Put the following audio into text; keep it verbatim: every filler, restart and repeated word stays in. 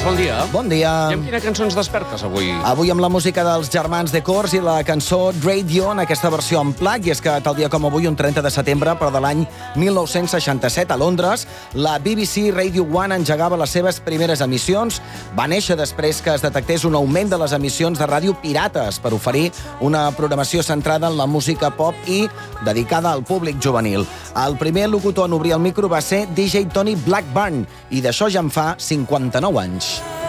bon dia. Bon dia. I amb quina cançó ens despertes avui? Avui amb la música dels germans de Cors i la cançó Radio en aquesta versió en plac. I és que tal dia com avui, un trenta de setembre, però de l'any mil nou-cents seixanta-set, a Londres, la B B C Radio One engegava les seves primeres emissions. Va néixer després que es detectés un augment de les emissions de ràdio pirates per oferir una programació centrada en la música pop i dedicada al públic juvenil. El primer locutor en obrir el micro va ser D J Tony Blackburn, i d'això ja en fa cinquanta-nou anys.